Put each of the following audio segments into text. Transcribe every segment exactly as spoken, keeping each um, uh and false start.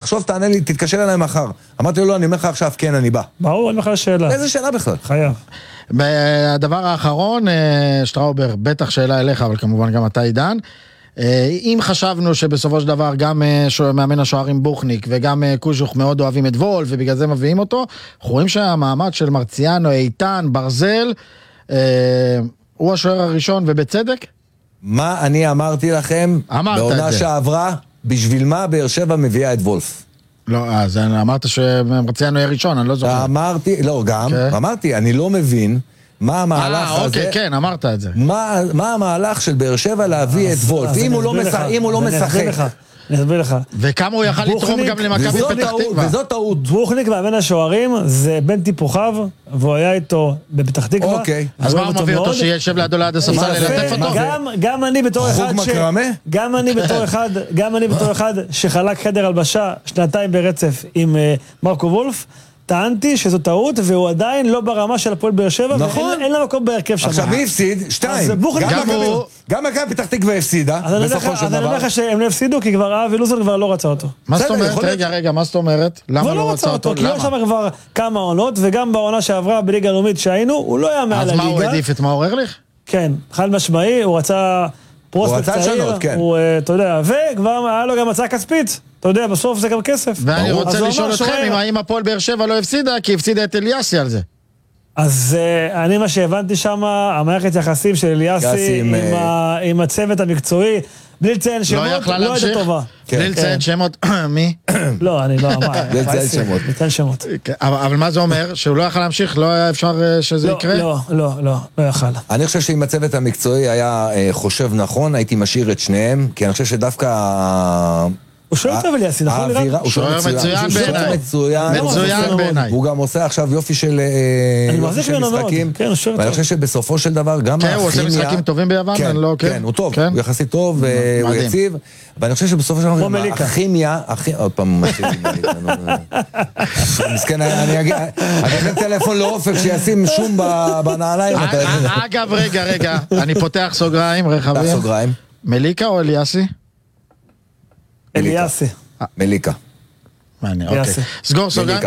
תחשוב, תענה לי, תתקשר אליי מחר. אמרתי לו, לא, אני אומר לך עכשיו, כן, אני בא. ברור, אני אומר לך שאלה. איזה שאלה בכלל? חייב. הדבר האחרון, שטראובר, בטח שאלה אליך, אבל כמובן גם אתה עידן. אם חשבנו שבסופו של דבר גם מאמן השוערים בוכניק וגם קוז'וך מאוד אוהבים את וולף ובגלל זה מביאים אותו, אנחנו רואים שהמעמד של מרציאנו, איתן, ברזל, הוא השוער הראשון ובצדק? מה אני אמרתי לכם בעונה שעברה, בשביל מה באר שבע מביאה את וולף? לא, אז אמרת שמרציאנו יהיה ראשון, אני לא זוכר. אמרתי, לא, גם, אמרתי, אני לא מבין מה המהלך הזה. אוקיי, כן, אמרת את זה. מה המהלך של באר שבע להביא את וולף? אם הוא לא משחק. אני אסביר לך. וכמה הוא יכל לתרום גם למכבי פתח תקווה. וזאת טעות. בוכניק מאמן השוערים זה בן טיפוחיו, והוא היה איתו בפתח תקווה. אוקיי. אז מה הוא מביא אותו שישב לידו ליד הספסל ללטף אותו? גם אני בתור אחד חוג מקרמה? גם אני בתור אחד, גם אני בתור אחד שחלק חדר הלבשה שנתיים ברצף עם מרקו וולף, טענתי שזו טעות, והוא עדיין לא ברמה של הפועל באר שבע, נכון. ואין לה מקום בהרכב שם. עכשיו מי הפסיד? שתיים. גם מכבי פתח תקווה הפסידה, בסופו של דבר. אז אני אומר לך שהם לא הפסידו, כי כבר אבי לוזון כבר לא רצה אותו. מה זאת אומרת? רגע, רגע, מה זאת אומרת? למה לא רצה אותו? כי הוא שם כבר כמה עונות, וגם בעונה שעברה בליגה הלאומית שהיינו, הוא לא היה מעל הליגה. אז מה, הוא העדיף את מאור ארליך? כן, חד משמעי, הוא רצה פרוספקט צעיר, הוא, אתה יודע, וכבר היה לו גם הצעה כספית. אתה יודע, בסוף זה גם כסף. ואני רוצה לשאול אתכם, אם האם הפועל באר שבע לא הפסידה, כי הפסידה את אליאסי על זה. אז אני מה שהבנתי שם, המערכת יחסים של אליאסי עם הצוות המקצועי, בלי לציין שמות, לא הייתה טובה. בלי לציין שמות, מי? לא, אני לא אמר. בלי לציין שמות. לציין שמות. אבל מה זה אומר? שהוא לא יכל להמשיך? לא היה אפשר שזה יקרה? לא, לא, לא, לא יכל. אני חושב שאם הצוות המקצועי היה חושב נכון, הייתי משאיר את שניהם, כי אני חושב שדווקא הוא שואל טוב אליאסי, נכון נראה? הוא שואל מצוין בעיניי. מצוין בעיניי. הוא גם עושה עכשיו יופי של משחקים. ואני חושב שבסופו של דבר גם כן, הוא עושה משחקים טובים ביוון? כן, הוא טוב. הוא יחסית טוב, הוא יציב. ואני חושב שבסופו של דבר הכימיה, עוד פעם מסכן, אני אגיד טלפון לאופק שישים שום בנעליים. אגב, רגע, רגע, אני פותח סוגריים, רחבים. מליקה או אליאסי? אליאסי. מליקה. מעניין, אוקיי. סגור סוגריים.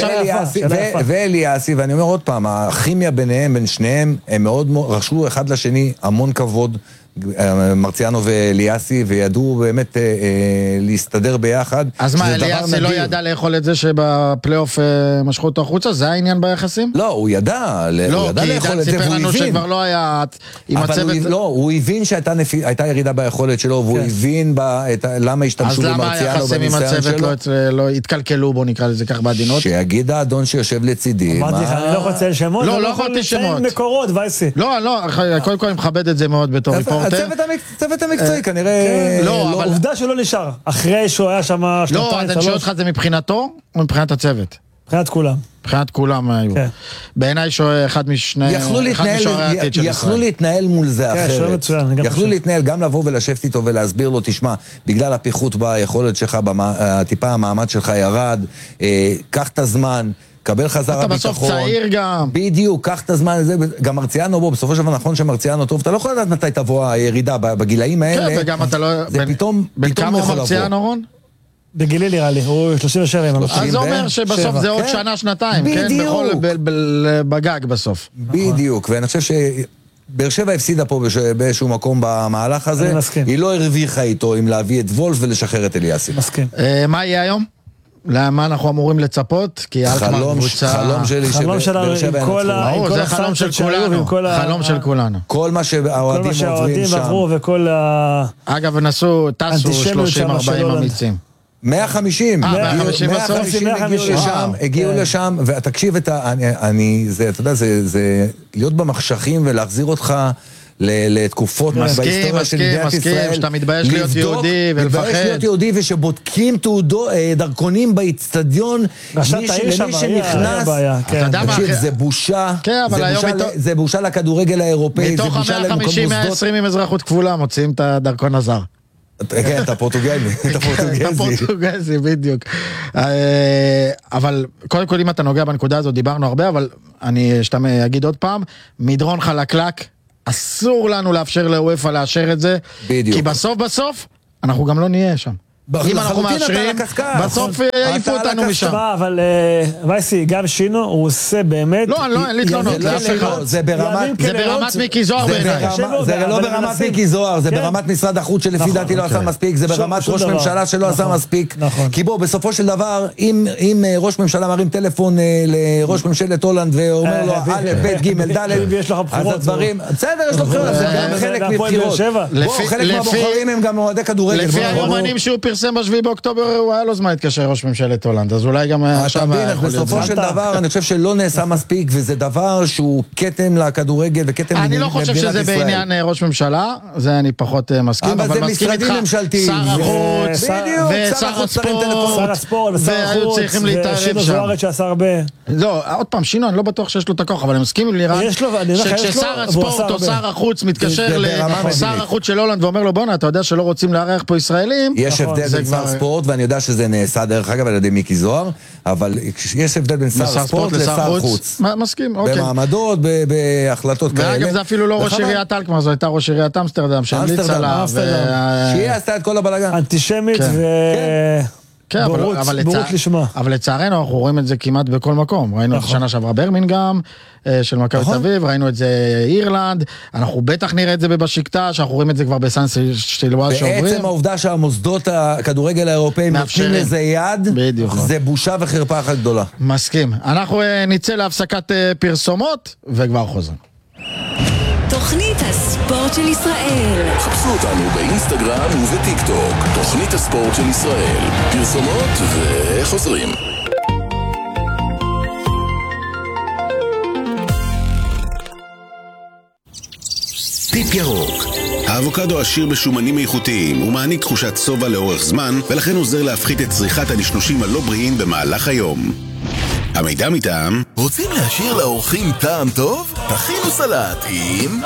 ואליאסי, ואני אומר עוד פעם, הכימיה ביניהם, בין שניהם, הם מאוד רשו אחד לשני המון כבוד, מרציאנו ואליאסי, וידעו באמת להסתדר ביחד. אז מה, אליאסי לא ידע לאכול את זה שבפלייאוף משכו אותו החוצה? זה העניין ביחסים? לא, הוא ידע לאכול את זה, והוא הבין. שכבר לא היה עם הצוות... לא, הוא הבין שהייתה ירידה ביכולת שלו, והוא הבין למה השתמשו במרציאנו בניסיון שלו. אז למה היחסים עם הצוות לא התקלקלו, בוא נקרא לזה כך בעדינות? שיגיד האדון שיושב לצידי. אמרתי לך, אני לא יכול לציין שמות, לא, לא יכולתי לציין מקורות, וייסי. לא, לא, קודם כל אני מכבד את זה מאוד בתור ריפורטר. הצוות המקצועי כנראה... לא, אבל... עובדה שלא נשאר, אחרי שהוא היה שם שנתיים, לא, אז אני שואל אותך, זה מבחינתו או מבחינת הצוות? מבחינת כולם. מבחינת כולם היו. בעיניי שהוא אחד משני... יכלו להתנהל מול זה אחרת. יכלו להתנהל, גם לבוא ולשבת איתו ולהסביר לו, תשמע, בגלל הפיחות ביכולת שלך, טיפה המעמד שלך ירד, קח את הזמן, קבל חזרה ביטחון. אתה בסוף צעיר גם. בדיוק, קח את הזמן הזה, גם מרציאנו בו, בסופו של דבר נכון שמרציאנו טוב, אתה לא יכול לדעת מתי תבוא הירידה בגילאים האלה. כן, וגם אתה לא... זה פתאום, בין כמה הוא מרציאנו, רון? בגילי נראה לי, הוא שלושים ושבע. אז זה אומר שבסוף זה עוד שנה, שנתיים, כן? בגג בסוף. בדיוק, ואני חושב ש... באר שבע הפסידה פה באיזשהו מקום במהלך הזה. היא לא הרוויחה איתו עם להביא את וולף ולשחרר את אליאסי. מסכים. מה יהיה היום? למה אנחנו אמורים לצפות? כי חלום, חלום שלי חלום שלנו עם כל זה חלום של כולנו, חלום של כולנו. כל מה שהאוהדים עוברים שם. וכל ה... אגב, נסו, טסו שלושים ארבעים אמיצים. מאה וחמישים. מאה וחמישים בסוף? הגיעו לשם, ותקשיב את ה... אני, זה, אתה יודע, זה להיות במחשכים ולהחזיר אותך לתקופות בהיסטוריה של מדינת ישראל. שאתה מתבייש להיות יהודי ולפחד. מתבייש להיות יהודי ושבודקים דרכונים באצטדיון, למי שנכנס. תקשיב, זה בושה. זה בושה לכדורגל האירופאי. מתוך ה-מאה וחמישים מאה ועשרים עם אזרחות כפולה מוצאים את הדרכון הזר. כן, אתה פורטוגזי. אתה פורטוגזי, בדיוק. אבל קודם כל אם אתה נוגע בנקודה הזאת, דיברנו הרבה, אבל אני אגיד עוד פעם, מדרון חלקלק, אסור לנו לאפשר לאופה לאשר את זה, בדיוק. כי בסוף בסוף, אנחנו גם לא נהיה שם. אם אנחנו מאשרים, בסוף יעיפו אותנו משם. אבל וייסי, גם שינו, הוא עושה באמת... לא, לא, אין לי תלונות, זה ברמת מיקי זוהר בעיניי. זה לא ברמת מיקי זוהר, זה ברמת משרד החוץ שלפי דעתי לא עשה מספיק, זה ברמת ראש ממשלה שלא עשה מספיק. כי בוא, בסופו של דבר, אם ראש ממשלה מרים טלפון לראש ממשלת הולנד ואומר לו, א', ב', ג', ד', אז הדברים... בסדר, יש לו בחירות, זה גם חלק מבחירות. בוא, חלק מהבוחרים הם גם מועדי כדורגל. לפי היומנים שהוא פרסם בשביעי באוקטובר, הוא היה לו זמן להתקשר ראש ממשלת הולנד, אז אולי גם עכשיו... בסופו של דבר, אני חושב שלא נעשה מספיק, וזה דבר שהוא קטם לכדורגל וקטם אני לא חושב שזה בעניין ראש ממשלה, זה אני פחות מסכים, אבל זה משרדים ממשלתיים. שר החוץ, ושר הספורט, והיו צריכים להתערב שם. שינו זוארץ שעשה הרבה. לא, עוד פעם, שינו, אני לא בטוח שיש לו את הכוח, אבל הם מסכימים לירן, שכששר הספורט או שר החוץ מתקשר לשר החוץ של הולנד ואומר לו, בונה, אתה יודע שלא רוצים לארח פה ישראלים. יש הבדל בין שר ספורט, ואני יודע שזה נעשה דרך אגב על ידי מיקי זוהר, אבל יש הבדל בין שר ספורט לשר חוץ. מסכים, אוקיי. במעמדות, בהחלטות כאלה. ואגב, זה אפילו לא ראש עיריית אלקמר, זו הייתה ראש עיריית אמסטרדם, שהמליץ עליו. שהיא עשתה את כל הבלגן. אנטישמית ו... כן, בורות, אבל, בורות לצע... לשמה. אבל לצערנו אנחנו רואים את זה כמעט בכל מקום. ראינו נכון. את השנה שעברה ברמינגהאם של מכבי תל אביב, ראינו את זה אירלנד, אנחנו בטח נראה את זה בבשיקטש, אנחנו רואים את זה כבר בסן סילואס שעוברים. בעצם העובדה שהמוסדות הכדורגל האירופאים נותנים לזה יד, בדיוק. זה בושה וחרפה אחת גדולה. מסכים. אנחנו נצא להפסקת פרסומות וכבר חוזרים. תוכנית הספורט של ישראל. חפשו אותנו באינסטגרם ובטיק טוק. תוכנית הספורט של ישראל. פרסומות וחוזרים. טיפ ירוק. האבוקדו עשיר בשומנים איכותיים ומעניק תחושת סובה לאורך זמן, ולכן עוזר להפחית את צריכת הנשנושים הלא בריאים במהלך היום. המידע מטעם. רוצים להשאיר לאורחים טעם טוב? תכינו סלט עם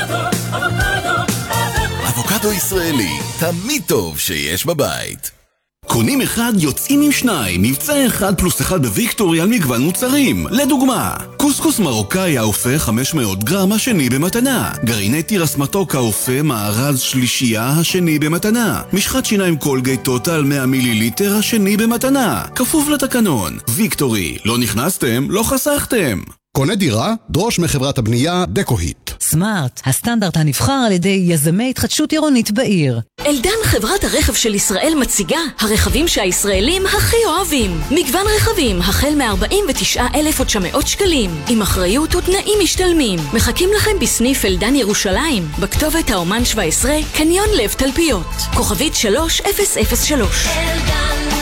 אבוקדו ישראלי, תמיד טוב שיש בבית. קונים אחד, יוצאים עם שניים, מבצע אחד פלוס אחד בוויקטורי על מגוון מוצרים. לדוגמה, קוסקוס מרוקאי האופה חמש מאות גרם השני במתנה, גרעיני תירס מתוק האופה מארז שלישייה השני במתנה, משחת שיניים קולגייט טוטל מאה מיליליטר השני במתנה, כפוף לתקנון. ויקטורי, לא נכנסתם, לא חסכתם. קונה דירה? דרוש מחברת הבנייה דקוהיט. סמארט, הסטנדרט הנבחר על ידי יזמי התחדשות עירונית בעיר. אלדן, חברת הרכב של ישראל, מציגה הרכבים שהישראלים הכי אוהבים. מגוון רכבים החל מ-ארבעים ותשעה אלף ותשע מאות שקלים, עם אחריות ותנאים משתלמים. מחכים לכם בסניף אלדן ירושלים, בכתובת האומן שבע עשרה, קניון לב תלפיות, כוכבית שלוש אפס אפס שלוש. אלדן,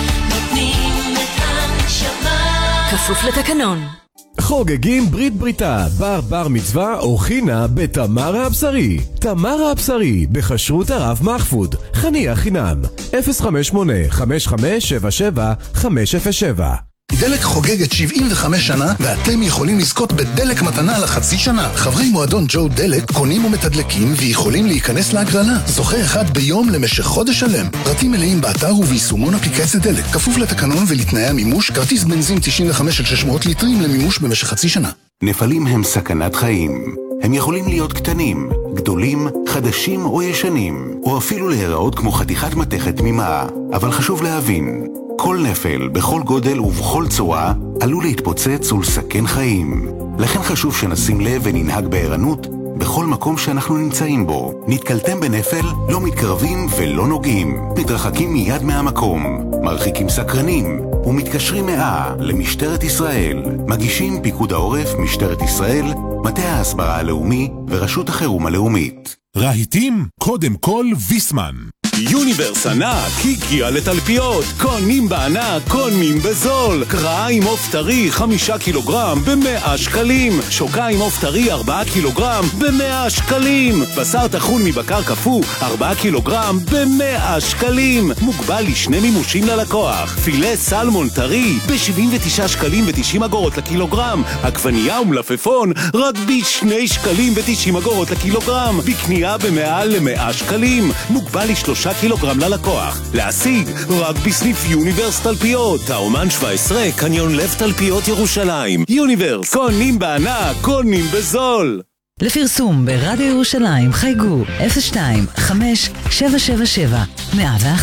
נותנים את הנשמה. כפוף לתקנון. חוגגים ברית בריתה, בר בר מצווה או חינה בתמרה הבשרי. תמרה הבשרי, בכשרות הרב מחפוד, חניה חינם, אפס חמש שמונה חמש חמש שבע שבע חמש אפס שבע. דלק חוגגת שבעים וחמש שנה, ואתם יכולים לזכות בדלק מתנה לחצי שנה. חברי מועדון ג'ו דלק קונים ומתדלקים ויכולים להיכנס להגרלה. זוכה אחד ביום למשך חודש שלם. פרטים מלאים באתר וביישומון אפליקציית דלק. כפוף לתקנון ולתנאי המימוש, כרטיס בנזין תשעים וחמש עד שש מאות ליטרים למימוש במשך חצי שנה. נפלים הם סכנת חיים. הם יכולים להיות קטנים, גדולים, חדשים או ישנים, או אפילו להיראות כמו חתיכת מתכת תמימה. אבל חשוב להבין, כל נפל, בכל גודל ובכל צורה, עלול להתפוצץ ולסכן חיים. לכן חשוב שנשים לב וננהג בערנות בכל מקום שאנחנו נמצאים בו. נתקלתם בנפל, לא מתקרבים ולא נוגעים. מתרחקים מיד מהמקום, מרחיקים סקרנים, ומתקשרים מאה למשטרת ישראל. מגישים פיקוד העורף, משטרת ישראל, מטה ההסברה הלאומי ורשות החירום הלאומית. רהיטים, קודם כל ויסמן. יוניברס ענק הגיע לתלפיות, קונים בענק, קונים בזול. קראה עם עוף טרי חמישה קילוגרם במאה שקלים, שוקה עם עוף טרי ארבעה קילוגרם במאה שקלים, בשר טחון מבקר קפוא ארבעה קילוגרם במאה שקלים, מוגבל לשני מימושים ללקוח. פילה סלמון טרי ב-שבעים ותשעה שקלים ו-תשעים אגורות לקילוגרם, עגבנייה ומלפפון רק ב-שני שקלים ו-תשעים אגורות לקילוגרם, בקנייה במעל ל-מאה שקלים, מוגבל לשלושה קילוגרם ללקוח. להשיג רק בסניף יוניברס תלפיות, האומן שבע עשרה, קניון לב תלפיות ירושלים. יוניברס, קונים בענק, קונים בזול. לפרסום ברדיו ירושלים חייגו אפס שתיים חמש שבע שבע שבע מאה ואחת.